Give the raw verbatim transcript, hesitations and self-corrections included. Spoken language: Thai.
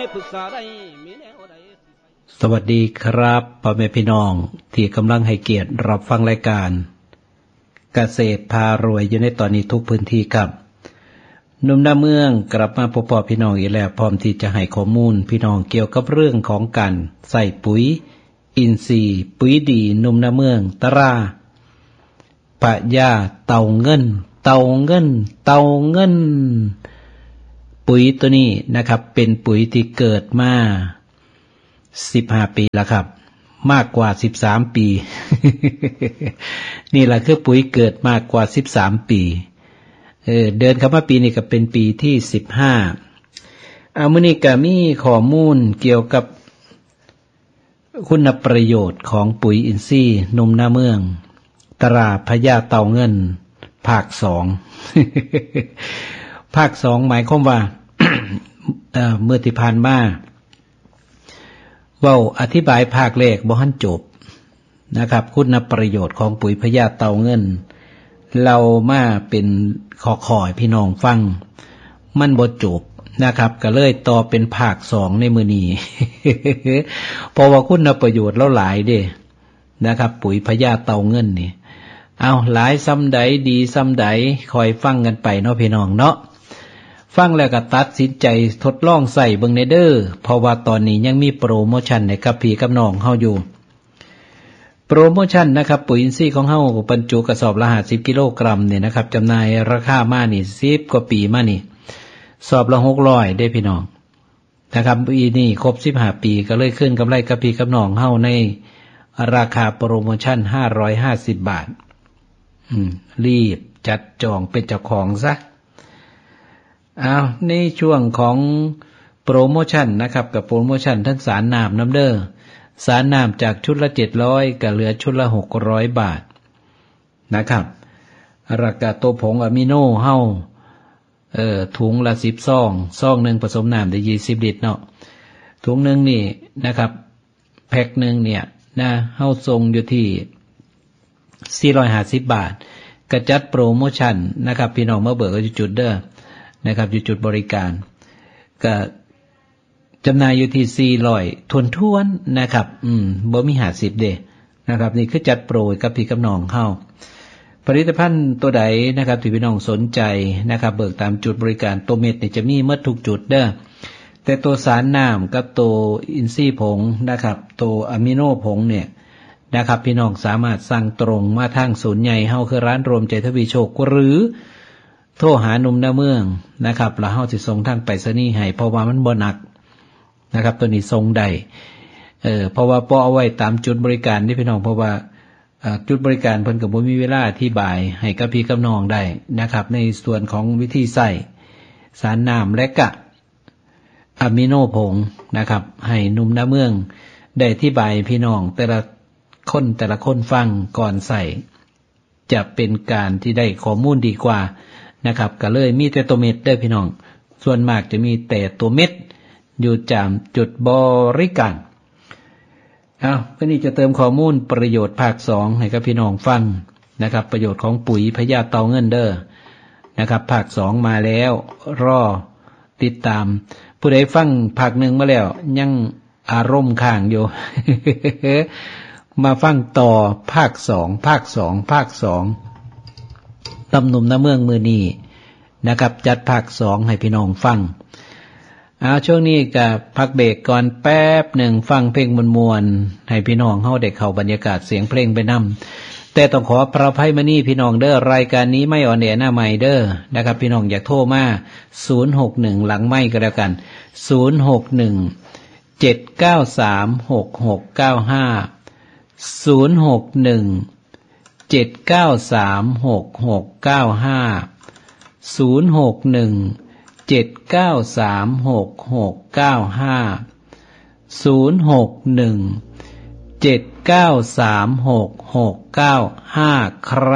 ปรึกษาได้มีแนวใดสวัสดีครับพ่อแม่พี่น้องที่กำลังให้เกียรติรับฟังรายการเกษตรพารวยอยู่ในตอนนี้ทุกพื้นที่ครับหนุ่มหน้าเมืองกลับมาพบพี่น้องอีกแล้วพร้อมที่จะให้ข้อมูลพี่น้องเกี่ยวกับเรื่องของการใส่ปุ๋ยอินทรีย์ปุ๋ยดีหนุ่มหน้าเมืองตราปะยาเต่าเงินเต่าเงินเต่าเงินปุ๋ยตัวนี้นะครับเป็นปุ๋ยที่เกิดมาสิบห้าปีแล้วครับมากกว่าสิบสามปี นี่แหละคือปุ๋ยเกิดมากกว่าสิบสามปีเออเดินเข้ามาปีนี้ก็เป็นปีที่สิบห้าเอามื้อนี้ก็มีข้อมูลเกี่ยวกับคุณประโยชน์ของปุ๋ยอินทรีย์นมหน้าเมืองตราพญาเต่าเงินภาคสอง ภาคสองหมายความว่า เอ่อเมื่อที่ผ่านมาเว้าอธิบายภาคแรกบ่ทันจบนะครับคุณประโยชน์ของปุ๋ยพญาเต่าเงินเรามาเป็นขอขอยพี่น้องฟังมันบ่จบนะครับก็เลยต่อเป็นภาคสองในมื้อนี้ เพราะว่าคุณประโยชน์แล้วหลายเด้นะครับปุ๋ยพญาเต่าเงินนี่เอาหลายซ้ำใดดีซ้ำใดคอยฟังกันไปเนาะพี่น้องเนาะฟังแล้วก็ตัดสินใจทดลองใส่เบิ่งในเด้อเพราะว่าตอนนี้ยังมีโปรโมชั่นให้กับพี่กับน้องเฮาอยู่โปรโมชั่นนะครับปุ๋ยอินทรีย์ของเฮาบรรจุกระสอบละห้าสิบกิโลกรัมเนี่ยนะครับจำหน่ายราคามานี่สิบกว่าปีมานี่สอบละหกร้อยได้พี่น้องนะครับปีนี้ครบสิบห้าปีก็เลยขึ้นกำไรกับพี่กับน้องเฮาในราคาโปรโมชั่นห้าร้อยห้าสิบบาทอืมรีบจัดจองเป็นเจ้าของซะอ้าวในช่วงของโปรโมชั่นนะครับกับโปรโมชั่นทั้งสารน้ำน้ำเด้อสารน้ำจากชุดละเจ็ดร้อยก็เหลือชุดละหกร้อยบาทนะครับราคาตัวผงอะมิโนเฮาเอ่อถุงละสิบซองซองหนึ่งผสมน้ำได้ยี่สิบลิตรเนาะถุงหนึ่งนี่นะครับแพ็คหนึ่งเนี่ยนะเฮาส่งอยู่ที่สี่ร้อยห้าสิบบาทก็จัดโปรโมชั่นนะครับพี่น้องมาเบิกก็จุดเด้อนะครับอยู่จุดบริการก็จำหน่ายอยู่ที่สี่ร้อยทวนๆนะครับอืมบ่มีห้าสิบเด้นะครับนี่คือจัดโปรกับพี่กับน้องเฮาผลิตภัณฑ์ตัวใดนะครับที่พี่น้องสนใจนะครับเบิกตามจุดบริการตัวเม็ดนี่จะมีหมดทุกจุดเด้อแต่ตัวสารน้ำกับตัวอินทรีย์ผงนะครับตัวอะมิโนผงเนี่ยนะครับพี่น้องสามารถสั่งตรงมาทางศูนย์ใหญ่เฮาคือร้านรวมใจทวีโชคหรือโทรหาหนุ่มหน้าเมืองนะครับแล้วเฮาสิส่งทางไปรษณีย์ให้เพราะว่ามันบ่หนักนะครับตัวนี้ส่งได้เออเพราะว่าบ่เอาไว้ตามจุดบริการที่พี่น้องเพราะว่าจุดบริการเพิ่นก็บ่มีเวลาอธิบายให้กับพี่กับน้องได้นะครับในส่วนของวิธีใส่สารน้ำและกะอะมิโนผงนะครับให้หนุ่มหน้าเมืองได้อธิบายพี่น้องแต่ละคนแต่ละคนฟังก่อนใส่จะเป็นการที่ได้ข้อมูลดีกว่านะครับก็เลยมีแต่ตัวเม็ดได้พี่น้องส่วนมากจะมีแต่ตัวเม็ดอยู่จามจุดบริการเอาวันนี้จะเติมข้อมูลประโยชน์ภาคสองให้กับพี่น้องฟังนะครับประโยชน์ของปุ๋ยพญาเต่าเงินเด้อนะครับภาคสองมาแล้วรอติดตามผู้ใดฟังภาคหนึ่งมาแล้วยังอารมณ์ค้างอยู่ มาฟังต่อภาคสองภาคสองภาคสองตำหนุ่มน้าเมืองมือนี้นะครับจัดภาคสองให้พี่น้องฟังเอาช่วงนี้ก็พักเบรกก่อนแป๊บหนึ่งฟังเพลงมวลๆให้พี่น้องเฮาได้เข้าบรรยากาศเสียงเพลงไปนำแต่ต้องขอพระอภัยมานี่พี่น้องเด้อรายการนี้ไม่ออนแอร์หน้าใหม่เด้อนะครับพี่น้องอยากโทรมาศูนย์หกหนึ่งหลังไมค์ก็แล้วกันศูนย์หกหนึ่ง เจ็ดเก้าสาม หกหกเก้าห้าศูนย์หกหนึ่ง เจ็ดเก้าสาม หกหกเก้าห้าศูนย์หกหนึ่ง เจ็ดเก้าสาม หกหกเก้าห้าศูนย์หกหนึ่ง เจ็ดเก้าสาม หกหกเก้าห้าครับ